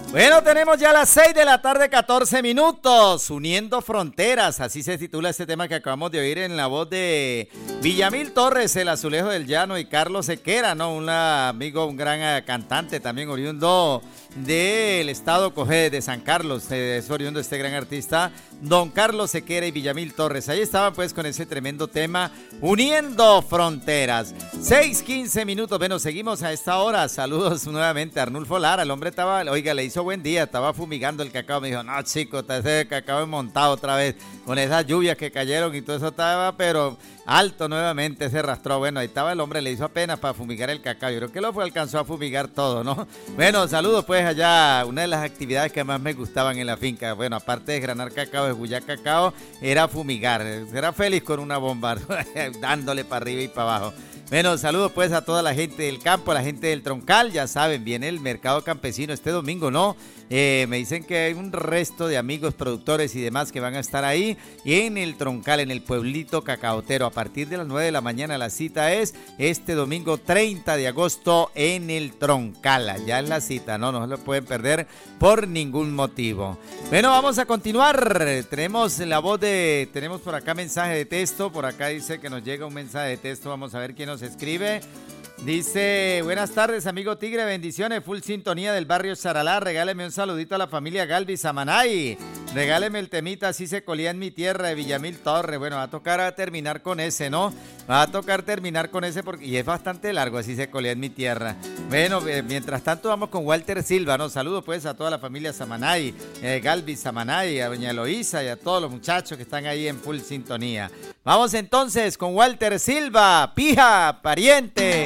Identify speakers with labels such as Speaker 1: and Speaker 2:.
Speaker 1: Bueno, tenemos ya las 6 de la tarde, 14 minutos, uniendo fronteras, así se titula este tema que acabamos de oír en la voz de Villamil Torres, el Azulejo del Llano, y Carlos Sequera, ¿no? Un amigo, un gran cantante también oriundo del estado Cogé de San Carlos, es oriundo este gran artista, don Carlos Sequera y Villamil Torres. Ahí estaban pues con ese tremendo tema, uniendo fronteras. 6:15 minutos, bueno, seguimos a esta hora. Saludos nuevamente a Arnulfo Lara, el hombre estaba, oiga, le hizo buen día, estaba fumigando el cacao, me dijo, no chico, ese cacao es montado otra vez, con esas lluvias que cayeron y todo eso estaba, pero alto nuevamente, se arrastró. Bueno, ahí estaba el hombre, le hizo apenas para fumigar el cacao, yo creo que alcanzó a fumigar todo, ¿no? Bueno, saludos pues allá, una de las actividades que más me gustaban en la finca, bueno, aparte de granar cacao, de bullar cacao, era fumigar, era feliz con una bomba, dándole para arriba y para abajo. Bueno, saludos pues a toda la gente del campo, a la gente del Troncal, ya saben, viene el mercado campesino este domingo, ¿no? Me dicen que hay un resto de amigos, productores y demás que van a estar ahí en el Troncal, en el pueblito cacaotero, a partir de las 9 de la mañana. La cita es este domingo 30 de agosto en el Troncal, allá es la cita, no se lo pueden perder por ningún motivo. Bueno, vamos a continuar, tenemos por acá mensaje de texto, por acá dice que nos llega un mensaje de texto, vamos a ver quién nos escribe. Dice, buenas tardes amigo Tigre, bendiciones, full sintonía del barrio Charalá, regáleme un saludito a la familia Galvis Samanay, regáleme el temita Así se colía en mi tierra de Villamil Torres. Bueno, va a tocar terminar con ese, ¿no? Va a tocar terminar con ese porque y es bastante largo, Así se colía en mi tierra. Bueno, mientras tanto vamos con Walter Silva, ¿no? Saludos pues a toda la familia Samanay, Galvis Samanay, a doña Eloísa y a todos los muchachos que están ahí en full sintonía. Vamos entonces con Walter Silva, Pija, pariente.